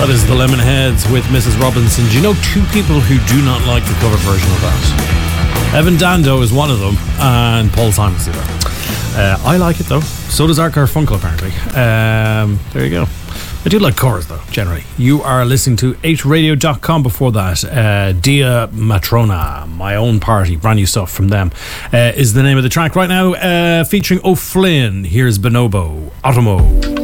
That is the Lemonheads with Mrs. Robinson. Do you know two people who do not like the cover version of that? Evan Dando is one of them, and Paul Simon's the other. I like it though. So does Art Garfunkel apparently. There you go. I do like chorus though, generally. You are listening to 8radio.com. Before that, Dia Matrona, My Own Party, brand new stuff from them, is the name of the track right now, featuring O'Flynn. Here's Bonobo, Otomo.